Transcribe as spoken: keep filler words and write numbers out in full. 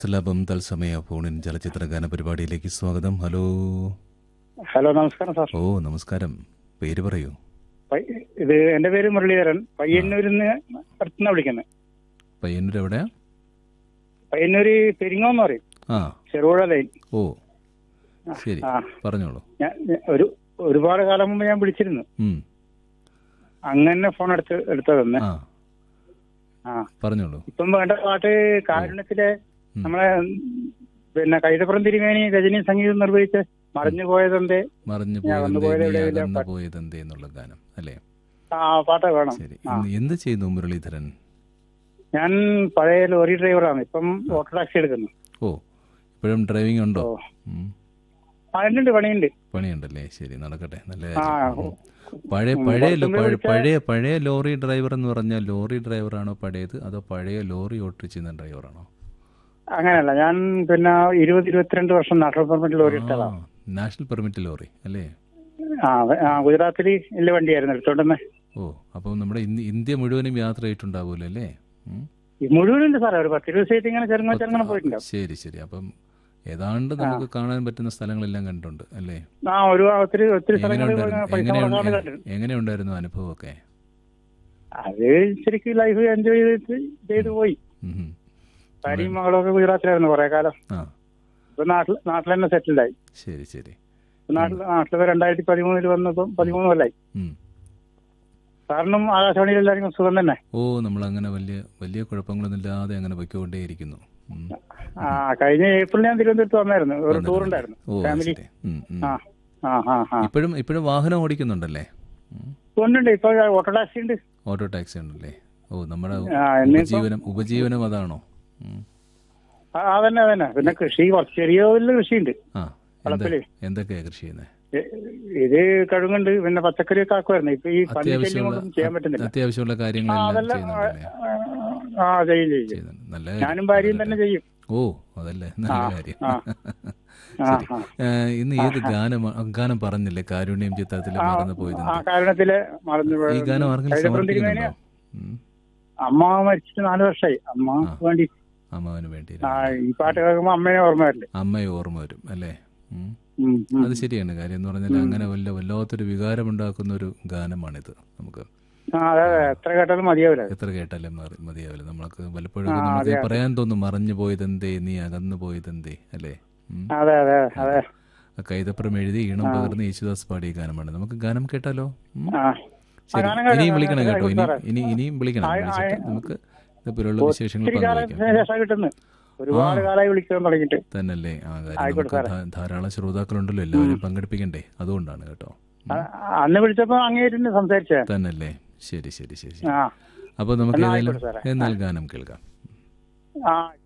ലാഭം തത്സമയ ഫോണിൻ ചലച്ചിത്ര ഗാന പരിപാടിയിലേക്ക് സ്വാഗതം. ഹലോ ഹലോ, നമസ്കാരം സാർ. ഓ നമസ്കാരം. പേര് പറയൂ. പയ്യ- ഇത് എന്റെ പേര് മുരളീധരൻ. പയ്യന്നൂരിന്ന് അടുത്തുനിന്ന് വിളിക്കുന്നത്. പയ്യന്നൂർ എവിടെയാ? പയ്യന്നൂര് പെരിങ്ങോന്ന് പറയും, ആ ചെറുപുഴ ലൈൻ. ഓ ശരി, ആ പറഞ്ഞോളൂ. ഞാൻ ഞാൻ ഒരു ഒരുപാട് കാലം മുമ്പ് ഞാൻ വിളിച്ചിരുന്നു. ഉം. അങ്ങനെ ഫോൺ എടുത്ത് എടുത്തതെന്ന്. ആ ആ പറഞ്ഞോളൂ. ഇപ്പം വേണ്ട പാട്ട് കാരുണ്യത്തിലെ ഉം. നമ്മളെ പിന്നെ കൈതപ്പുറം തിരുമേനി രജനി സംഗീതം നിർവഹിച്ച് മറിഞ്ഞു പോയതെന്തേ മറിഞ്ഞു ഞാൻ വന്നു പോയത് പോയതെന്തേ, നീ എവിടെയെങ്കിലും അകന്നു പാട്ട്. പോയതെന്തേ എന്നുള്ള ഗാനം അല്ലേ? ആ പാട്ട് വേണം. ശരി. ആ ഇന്ന് എന്ത് ചെയ്യുന്നു മുരളീധരൻ? ഞാൻ പഴയ ലോറി ഡ്രൈവറാണ്. ഇപ്പം ഓട്ടോ ടാക്സി എടുക്കുന്നു. ഓ ഇപ്പോഴും ഡ്രൈവിംഗ് ഉണ്ടോ? ഓ ഉം. അതിനുണ്ട്, പണിയുണ്ട്. പണിയുണ്ടല്ലേ? ശരി, നടക്കട്ടെ, നല്ല ആ കാര്യം. ഉം. പഴയ ഉം, പഴയ കുറച്ചും കൂടി പഴയ വിളിച്ചാ- പഴയ പഴയ ലോറി ഡ്രൈവർ എന്ന് പറഞ്ഞാൽ ലോറി ഡ്രൈവറാണോ പഴയത്, അതോ പഴയ ലോറി ഓട്ടിച്ചിരുന്ന ഡ്രൈവറാണോ? അങ്ങനെയല്ല, ഞാൻ പിന്നെ ഇരുപത് ഇരുപത്തിരണ്ട് വർഷം നാഷണൽ പെർമിറ്റ് ലോറി എടുത്തതാണ്. ആ, നാഷണൽ പെർമിറ്റ് ലോറി അല്ലേ? ആ അതെ. ആ ഗുജറാത്തിൽ ഇല്ല വണ്ടിയായിരുന്നു എടുത്തോണ്ടെന്ന്. ഓ അപ്പം നമ്മുടെ ഇന്ത്യ ഇന്ത്യ മുഴുവനും യാത്ര ചെയ്തിട്ടുണ്ടാവൂലോ അല്ലേ? ഉം. മുഴുവനുണ്ട് സാറേ, ഒരു പത്ത് ഇരുപത് സൈറ്റ് ഇങ്ങനെ ചെറുങ്ങനെ ചെറുങ്ങനെ പോയിട്ടുണ്ടാവും. ശരി ശരി. അപ്പം ഏതാണ്ട് നമുക്ക് കാണാൻ പറ്റുന്ന സ്ഥലങ്ങളെല്ലാം കണ്ടിട്ടുണ്ട് അല്ലേ? ആ ഒരു ഒത്തിരി ഒത്തിരി എങ്ങനെ സ്ഥലങ്ങളിൽ ഉണ്ടായിരുന്നു? പൈസ മുടക്കാണ്ട് എങ്ങനെ കണ്ടിട്ടുണ്ട്. എങ്ങനെ ഉണ്ടായിരുന്നു അനുഭവമൊക്കെ? അത് ശരിക്കും ലൈഫ് എൻജോയ് ചെയ്ത് ചെയ്തു പോയി. ഉം ഉം. ഭാര്യയും മകളും ഒക്കെ ഗുജറാത്തിലായിരുന്നു കുറെ കാലം. ആ ഇപ്പൊ നാട്ടിൽ നാട്ടിൽ തന്നെ സെറ്റിൽഡായി. ശരി ശരി. നാട്ടിൽ നാട്ടിൽ രണ്ടായിരത്തി പതിമൂന്നിൽ വന്നപ്പം പതിമൂന്ന് കൊല്ലായി. ഉം. സാറിനും ആകാശവാണിയിൽ എല്ലാവർക്കും സുഖം തന്നെ. ഓ നമ്മളങ്ങനെ വലിയ വലിയ കുഴപ്പങ്ങളൊന്നും ഇല്ലാതെ അങ്ങനെ പൊയ്ക്കൊണ്ടേയിരിക്കുന്നു. ഉം. ആ കഴിഞ്ഞ ഏപ്രിൽ ഞാൻ തിരുവനന്തപുരത്ത് വന്നായിരുന്നു. ഒരു ടൂർ വന്നിരുന്നു. ഉണ്ടായിരുന്നു ഓ ഫാമിലി. ശരി. ഉം, ഉം. ആ ആ ആ ആ ഇപ്പോഴും ഇപ്പോഴും വാഹനം ഓടിക്കുന്നുണ്ടല്ലേ? ഉം. ഉണ്ട്. ഇപ്പൊ ഓട്ടോ ടാക്സി ഉണ്ട്. ഓട്ടോ ടാക്സി ഉണ്ടല്ലേ? ഓ നമ്മുടെ ആ, എന്നിപ്പം- ഉപജീവനം ഉപജീവനം അതാണോ? ഉം. ആ അതന്നെ അതന്നെ. പിന്നെ കൃഷി കുറച്ച് ചെറിയ തോതിൽ കൃഷിയുണ്ട് ആ എന്താ വളപ്പില്. എന്തൊക്കെയാ കൃഷി ചെയ്യുന്നത്? ഇ- ഇത് കഴുകുണ്ട്, പിന്നെ പച്ചക്കറിയൊക്കെ ആക്കുമായിരുന്നു. ഇപ്പൊ ഈ പന്നി ശല്യം അത്യാവശ്യമുള്ള കൊണ്ടൊന്നും ചെയ്യാൻ പറ്റുന്നില്ല. അത്യാവശ്യമുള്ള ആ കാര്യങ്ങളെല്ലാം അതെല്ലാം ചെയ്യുന്നുണ്ടല്ലേ? ആ ചെയ്യും ചെയ്യും. ചെയ്യുന്നുണ്ട്. നല്ല ഞാനും ഭാര്യയും തന്നെ ചെയ്യും. ഓ അതല്ലേ നല്ല ആ, കാര്യം. ആ. ആ, ശരി. ആ. ഏ, ഇന്ന് ഏത് ഗാനം ഗാനം പറഞ്ഞില്ലേ? കാരുണ്യം ചിത്രത്തിൽ ആ, മറന്നു ആ പോയതെന്ത്? കാരണത്തില് മറന്നു ഈ പോയത്. ഗാനം ആർക്കെങ്കിലും കൈതപ്പുറം തിരുമേനി സമർപ്പിക്കുന്നുണ്ടോ? ഉം. അമ്മ മരിച്ചിട്ട് നാല് വർഷമായി. അമ്മ ആ. വേണ്ടി അമ്മാവന് വേണ്ടി ആ ഈ പാട്ട് കേൾക്കുമ്പോ അമ്മേനെ ഓർമ്മ വരില്ലേ. അമ്മയെ ഓർമ്മ വരും അല്ലേ? ഉം. ഉം, ഉം. അത് ശരിയാണ്. കാര്യം എന്ന് പറഞ്ഞാൽ അങ്ങനെ വല്ല വല്ലാത്തൊരു വികാരമുണ്ടാക്കുന്ന ഒരു ഗാനമാണിത്. നമുക്ക് ആ അതെ അതെ. എത്ര കേട്ടാലും മതിയാവില്ല. എത്ര കേട്ടാലും മതി മതിയാവില്ല. നമ്മൾക്ക് പലപ്പോഴും ആ, നമുക്ക് അതെ, അതെ. പറയാൻ തോന്നും, മറഞ്ഞു പോയതെന്തേ, നീ അകന്നു പോയതെന്തേ അല്ലേ? ഉം. അതെ അതെ അതെ. ആ കൈതപ്പുറം എഴുതി ഈണം പകർന്ന് യേശുദാസ് പാടിയ ഗാനമാണ്. നമുക്ക് ഗാനം കേട്ടാലോ? ഉം. ആ ശരി. ഗാനം കേൾക്കാം, ഇനിയും വിളിക്കണം ഗാനം കേട്ടോ. ഇനി കേൾക്കാം സാറേ. ഇനി ഇനിയും വിളിക്കണം. ആ, ആ, വിളിച്ചിട്ട് ആ. നമുക്ക് ഇതുപോലുള്ള വിശേഷങ്ങൾ ഒത്തിരി പങ്കുവയ്ക്കാം. കാലത്തിന് ശേഷം കിട്ടുന്നു. ഒരുപാട് കാലമായി വിളിക്കാൻ തുടങ്ങിയിട്ട്. തന്നല്ലേ? ആ കാര്യം ആയിക്കോട്ടെ നമുക്ക് സാറേ. ധാ- ധാരാളം ശ്രോതാക്കളുണ്ടല്ലോ, എല്ലാവരും പങ്കെടുപ്പിക്കണ്ടേ? അതുകൊണ്ടാണ് കേട്ടോ. ആ, അന്ന് വിളിച്ചപ്പോ അങ്ങേരുന്ന് സംസാരിച്ചേ. തന്നല്ലേ? ശരി ശരി ശരി ശരി. ആ അപ്പോൾ നമുക്ക് എന്നാ ഏതായാലും ആയിക്കോട്ടെ സാറേ. എന്നാൽ ഗാനം കേൾക്കാം. ആ